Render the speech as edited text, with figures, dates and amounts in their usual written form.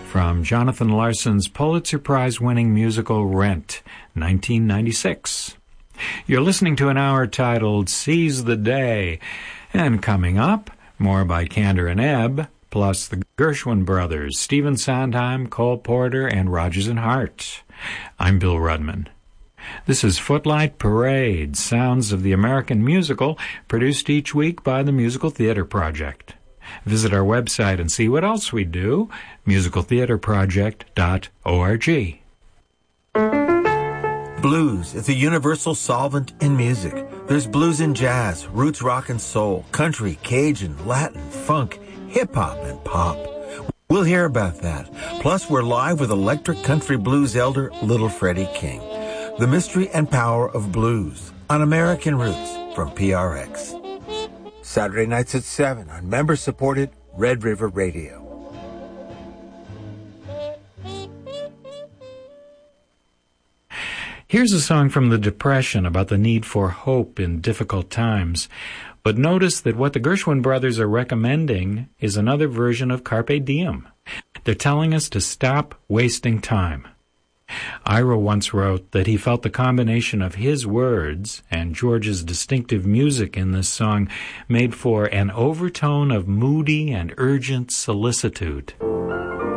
from Jonathan Larson's Pulitzer Prize-winning musical Rent, 1996. You're listening to an hour titled Seize the Day, and coming up, more by Kander and Ebb, plus the Gershwin brothers, Stephen Sondheim, Cole Porter, and Rodgers and Hart. I'm Bill Rudman. This is Footlight Parade, sounds of the American musical, produced each week by the Musical Theater Project. Visit our website and see what else we do, musicaltheaterproject.org. Blues is a universal solvent in music. There's blues in jazz, roots rock and soul, country, Cajun, Latin, funk, hip-hop, and pop. We'll hear about that. Plus, we're live with electric country blues elder Little Freddie King. The Mystery and Power of Blues on American Roots from PRX. Saturday nights at 7 on member-supported Red River Radio. Here's a song from the Depression about the need for hope in difficult times. But notice that what the Gershwin brothers are recommending is another version of Carpe Diem. They're telling us to stop wasting time. Ira once wrote that he felt the combination of his words and George's distinctive music in this song made for an overtone of moody and urgent solicitude.